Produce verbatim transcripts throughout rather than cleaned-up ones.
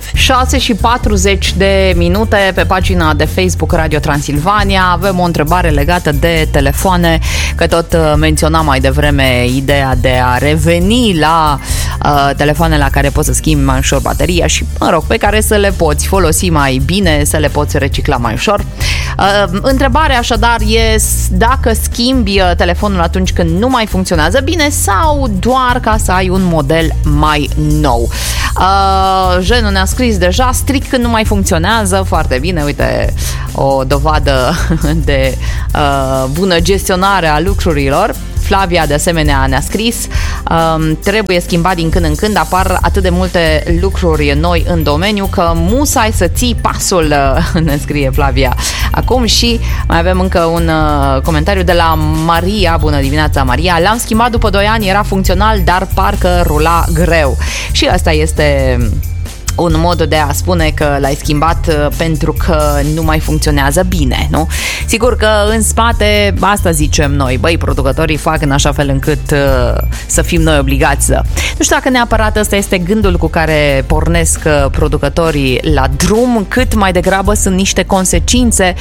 șase și patruzeci de minute pe pagina de Facebook Radio Transilvania. Avem o întrebare legată de telefoane, că tot menționam mai devreme ideea de a reveni la uh, telefoane la care poți să schimbi mai ușor bateria și, mă rog, pe care să le poți folosi mai bine, să le poți recicla mai ușor. Uh, întrebarea așadar e dacă schimbi telefonul atunci când nu mai funcționează bine sau doar ca să ai un model mai nou. Uh, Jenul ne-a scris deja, strict când nu mai funcționează, foarte bine, uite, o dovadă de uh, bună gestionare a lucrurilor. Flavia de asemenea ne-a scris, um, trebuie schimbat din când în când, apar atât de multe lucruri noi în domeniu că musai să ții pasul, ne scrie Flavia acum. Și mai avem încă un uh, comentariu de la Maria. Bună dimineața, Maria, l-am schimbat după doi ani, era funcțional, dar parcă rula greu. Și asta este un mod de a spune că l-ai schimbat pentru că nu mai funcționează bine, nu? Sigur că în spate asta zicem noi, băi, producătorii fac în așa fel încât uh, să fim noi obligați să... Nu știu dacă neapărat ăsta este gândul cu care pornesc producătorii la drum, cât mai degrabă sunt niște consecințe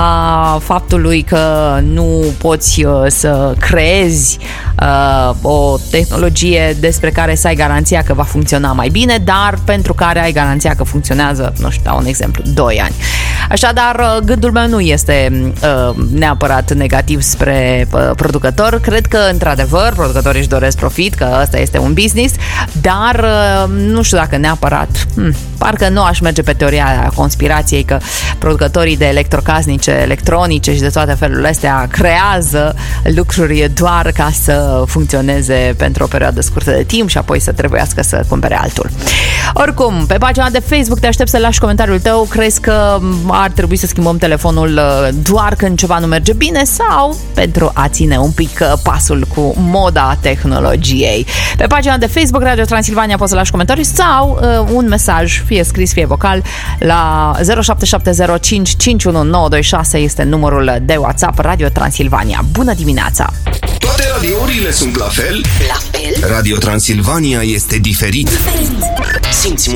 a faptului că nu poți uh, să creezi uh, o tehnologie despre care să ai garanția că va funcționa mai bine, dar pentru care ai garanția că funcționează, nu știu, dau un exemplu, doi ani. Așadar, gândul meu nu este uh, neapărat negativ spre uh, producător. Cred că, într-adevăr, producătorii își doresc profit, că ăsta este un business, dar uh, nu știu dacă neapărat, hmm, parcă nu aș merge pe teoria conspirației că producătorii de electrocasnice, electronice și de toate felurile astea creează lucruri doar ca să funcționeze pentru o perioadă scurtă de timp și apoi să trebuiască să cumpere altul. Oricum, pe pagina de Facebook te aștept să lași comentariul tău. Crezi că ar trebui să schimbăm telefonul doar când ceva nu merge bine sau pentru a ține un pic pasul cu moda tehnologiei? Pe pagina de Facebook Radio Transilvania poți să lași comentarii sau uh, un mesaj, fie scris, fie vocal, la zero șapte șapte zero cinci cinci unu nouă doi șase este numărul de WhatsApp Radio Transilvania. Bună dimineața! Toate radiourile sunt la fel? La fel? Radio Transilvania este diferit. Diferit. Simți